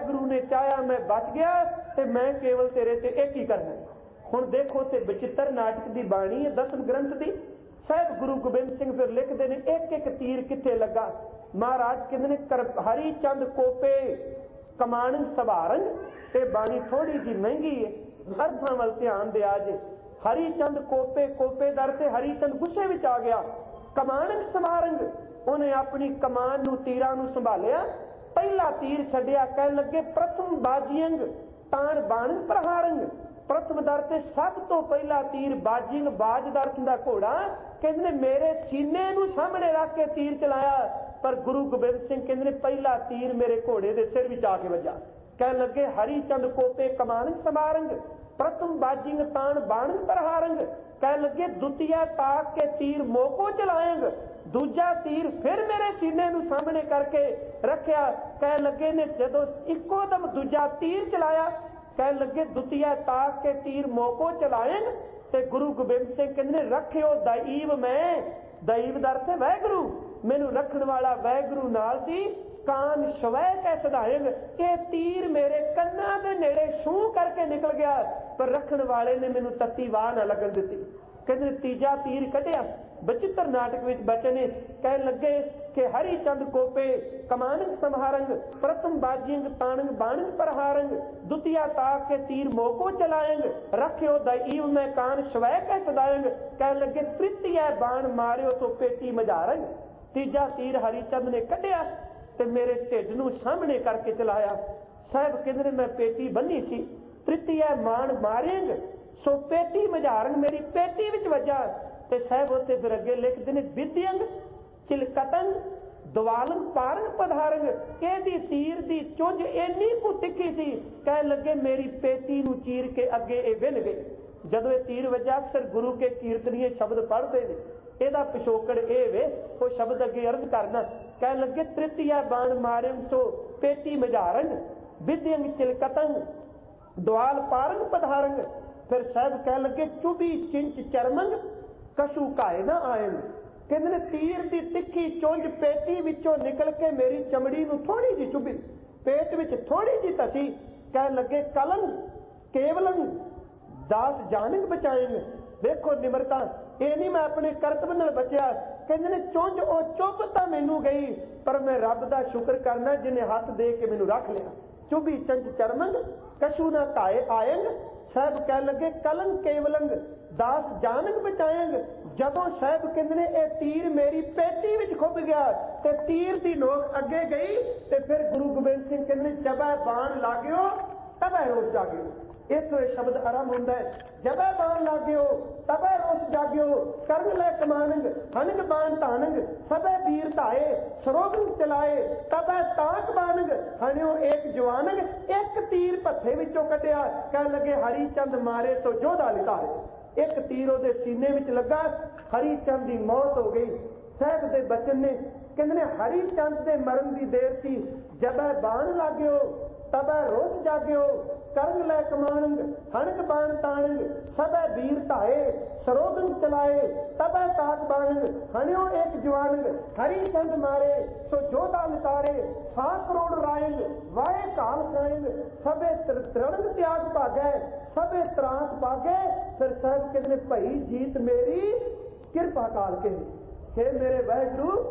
गुरु ने चाया मैं बच गया ते मैं केवल तेरे ते एक ही करना। हुण देखो ते विचित्र नाटक की बाणी है 10वें ग्रंथ की। साहब गुरु गोबिंद सिंह फिर लिखते हैं एक एक तीर किथे लगा। महाराज कहते ने हरी चंद कोपे कमान सवारंग ते बाणी थोड़ी जी महंगी है, अर्थां वल ध्यान दिया जे। हरी चंद कोपे कोपे दर से हरी चंद गुस्से विच आ गया। कमान सवारंग उन्हें अपनी कमान नूं तीरां नूं संभालिया, पहला तीर छड्डिया, कह लगे प्रथम बाजियंग तान बाण प्रहारंग। प्रथम दर से सब तो पहला तीर बाजिंग बाज दर्श का घोड़ा कहते मेरे सीने नूं सामने रख के तीर चलाया, पर गुरु गोबिंद सिंह कहते पहला तीर मेरे घोड़े के सिर विच आके वजा। कह लगे हरी चंद कोपे कमान समारंग प्रथम बाजिंग तान बाण प्रहारंग। कह लगे द्वितीय ताक के तीर मोको चलाएंग, दूजा तीर फिर मेरे सीने नूं सामने करके रखिया। कह लगे ने जदों इको दम दूजा तीर चलाया, कह लगे द्वितीय ताक के तीर मोको चलाएंग ते गुरु गोबिंद सिंह कहते रखियो दैव में, दैव दर से वैगुरु मैनू रखण वाला वैगुरु नाल सी, कान स्वै कै सदाएंग। ये तीर मेरे कन्ना दे नेड़े छू करके निकल गया, पर रखण वाले ने मैनू तत्ती वाह ना लगन दिती। कहते तीजा तीर कढ़िया। विचित्र नाटक विच बचन कह लगे कि हरी चंद कोपे कमान संहारंग प्रथम बाजिंग ताणंग बाणंग प्रहारंग द्वितीय ताक के तीर मोको चलाएंग रखियो दैव में कान स्वै कै सदाएंग। कह लगे तृतीय बाण मारियो तो पेटी मजारंग। तीजा तीर हरिचंद ने कढ़िया ते मेरे ढिड नूं सामने करके चलाया। साहब कहते मैं पेटी बन्नी सी, तृतीय बाण मारेंग सो पेटी मजारंग मेरी पेटी विच वजा। ते साहब उत्ते फिर अगे लिखते हैं विद्यंग चिलकतंग दवालंग पारंग पधारंग। कहदी तीर दी चुंझ इन्नी कु तिखी सी, कह लगे मेरी पेटी नूं चीर के अगे ये विन गए। जदों ये तीर वजा अक्सर गुरु के कीर्तनीय शब्द पढ़ते हैं, ਇਹਦਾ पिछोकड़ ये वे वो शब्द अगे अर्ज करना। कह लगे तृतीय बाण मारे सो पेटी मजारंग विद्यंग चिलकतंग द्वाल पारंग पधारंग। फिर साहब कह लगे चुभी चिंच चरमंग कशु काए ना आयंग। कहते तीर की तिखी चुंझ पेटी विचों निकल के मेरी चमड़ी नूं थोड़ी जी चुभी, पेट विच थोड़ी जी तसी। कह लगे कलंग केवलंग दास जानक बचाएंगे। देखो निमरता ये नहीं मैं अपने करतब नाल बचिया। कहते ने चुंझ ओ चुभ तां मैनू गई, पर मैं रब दा शुक्र करना जिन्हें हाथ दे के मैनू रख लिया। चुभी चंच चरमंग कशु ना काए आयंग। साहब कह लगे कलंग केवलंग दास जानक बचाएंग। जदों साहब कहते ने यह तीर मेरी पेटी विच खुब गया ते तीर की नोक अगे गई ते फिर गुरु गोबिंद सिंह कहते जब बाण लागो तब रोज जागियो। इथों यह शब्द आरंभ होता है, जब बाण लाग्यो तब रोस जाग्यो करन लै कमानंग हनग बाण तानंग सब वीर धाए सरोगंग चलाए तब ताक बानंग हणियो एक जवानंग। एक तीर भत्थे विचों कढ़िया, कह लगे हरी चंद मारे तो जोधा लिताए। एक तीर उहदे सीने विच लगा, हरी चंद की मौत हो गई। साहब दे बचन ने कहते हरी चंद के मरण की देर थी, जब बाण लाग्यो तब रोज जाग्यो करन लै कमानंग हणक बाण तानंग सब वीर धाए सरोगंग चलाए तब ताक बानंग हणियो एक जवानंग। हरी चंद मारे सो जोधा लितारे 100 करोड़ रायंग वाए काल खाएंग सबे तरणंग त्याग भागै सबे त्रास भागे। फिर साहब कहते भई जीत मेरी कृपा काल के हे मेरे वाहिगुरु